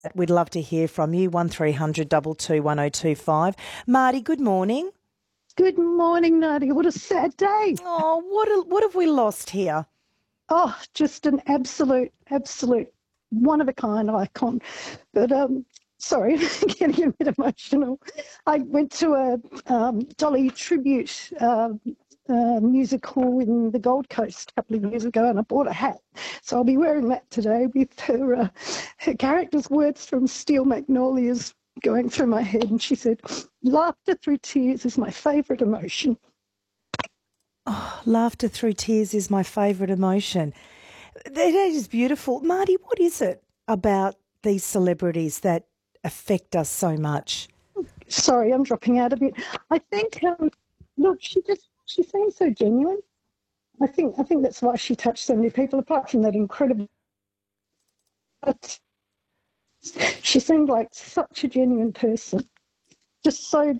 We'd love to hear from you, 1300 222 1025. Marty, good morning. Good morning, Nadia. What a sad day. Oh, what have we lost here? Oh, just an absolute one-of-a-kind icon. But sorry, I'm getting a bit emotional. I went to a Dolly tribute musical in the Gold Coast a couple of years ago, and I bought a hat. So I'll be wearing that today with her character's words from Steel Magnolias going through my head. And she said, "Laughter through tears is my favourite emotion." Oh, laughter through tears is my favourite emotion. That is beautiful. Marty, what is it about these celebrities that affect us so much? Sorry, I'm dropping out a bit. I think, look, she seems so genuine. I think that's why she touched so many people. Apart from that incredible, but she seemed like such a genuine person. Just so.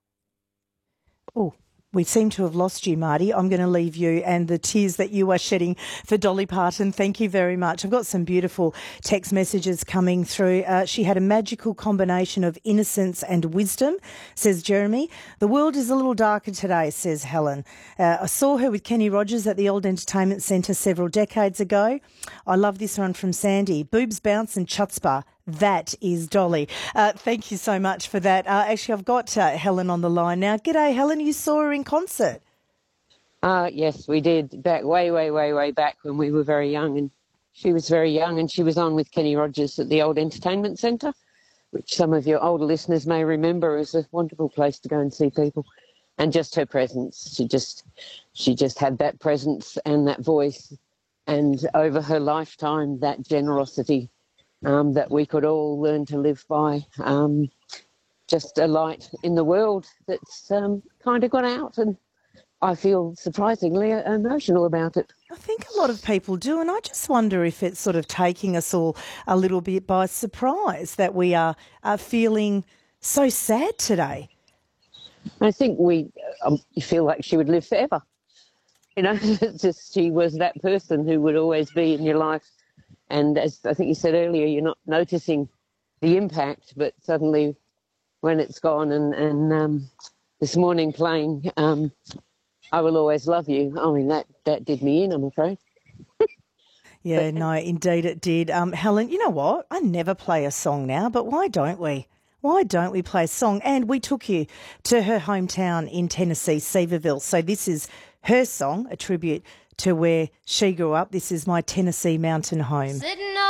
Oh, we seem to have lost you, Marty. I'm going to leave you and the tears that you are shedding for Dolly Parton. Thank you very much. I've got some beautiful text messages coming through. She had a magical combination of innocence and wisdom, says Jeremy. The world is a little darker today, says Helen. I saw her with Kenny Rogers at the Old Entertainment Centre several decades ago. I love this one from Sandy. Boobs bounce and chutzpah. That is Dolly. Thank you so much for that. Actually, I've got Helen on the line now. G'day, Helen. You saw her in concert. Yes, we did. Back way back when we were very young. And she was very young, and she was on with Kenny Rogers at the Old Entertainment Centre, which some of your older listeners may remember as a wonderful place to go and see people. And just her presence. She just had that presence and that voice. And over her lifetime, that generosity that we could all learn to live by. Just a light in the world that's kind of gone out, and I feel surprisingly emotional about it. I think a lot of people do, and I just wonder if it's sort of taking us all a little bit by surprise that we are feeling so sad today. I think we feel like she would live forever. You know, it's just she was that person who would always be in your life. And as I think you said earlier, you're not noticing the impact, but suddenly when it's gone and this morning playing I Will Always Love You, I mean, that did me in, I'm afraid. Yeah, no, indeed it did. Helen, you know what? I never play a song now, but why don't we? Why don't we play a song? And we took you to her hometown in Tennessee, Sevierville. So this is her song, a tribute to where she grew up. This is My Tennessee Mountain Home.